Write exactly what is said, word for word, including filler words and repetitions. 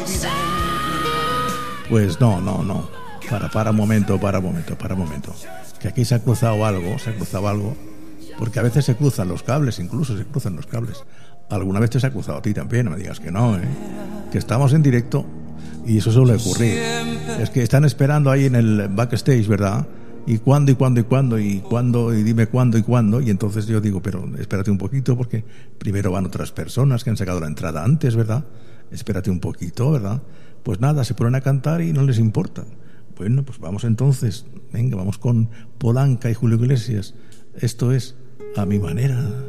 Pues no, no, no. Para, para un momento, para un momento, para un momento. Que aquí se ha cruzado algo, se ha cruzado algo. Porque a veces se cruzan los cables, incluso se cruzan los cables. Alguna vez te se ha cruzado a ti también, no me digas que no, ¿eh? Que estamos en directo y eso suele ocurrir. Es que están esperando ahí en el backstage, ¿verdad? Y cuándo, y cuándo, y cuándo, y cuándo, y dime cuándo, y cuándo. Y entonces yo digo, pero espérate un poquito, porque primero van otras personas que han sacado la entrada antes, ¿verdad? Espérate un poquito, ¿verdad? Pues nada, se ponen a cantar y no les importa. Bueno, pues vamos entonces. Venga, vamos con Polanca y Julio Iglesias. Esto es A Mi Manera.